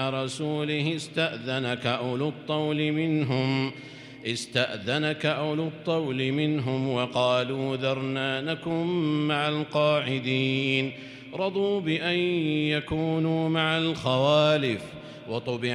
رسوله استأذنك أولو الطول منهم وقالوا ذرنا نكن مع القاعدين رضوا بأن يكونوا مع الخوالف وطبع